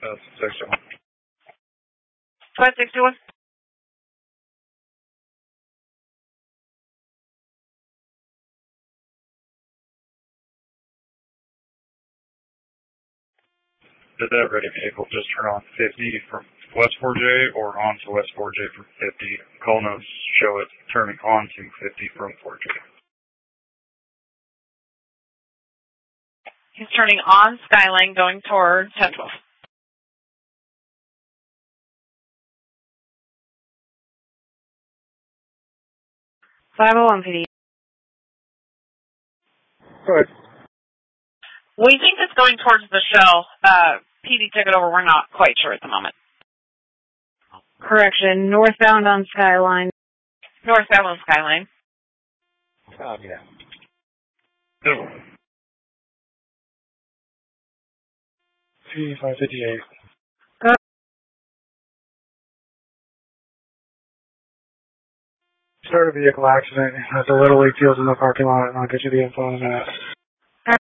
61. 561. Did that ready vehicle just turn on 50 from West 4J or onto West 4J from 50? Call notes show it turning on to 50 from 4J. He's turning on Skyline going toward 1012. 501 PD. Go ahead. We think it's going towards the shell. PD took it over. We're not quite sure at the moment. Correction, northbound on Skyline. Northbound on Skyline. Oh, yeah. No. P558. Start a vehicle accident at the Little League fields in the parking lot, and I'll get you the info on that.